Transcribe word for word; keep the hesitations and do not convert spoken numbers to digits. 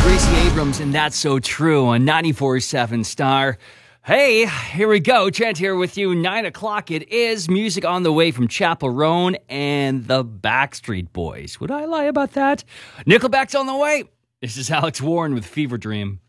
Gracie Abrams, and That's So True on ninety-four point seven Star. Hey, here we go. Trent here with you. Nine o'clock it is. Music on the way from Chappell Roan and the Backstreet Boys. Would I lie about that? Nickelback's on the way. This is Alex Warren with Fever Dream.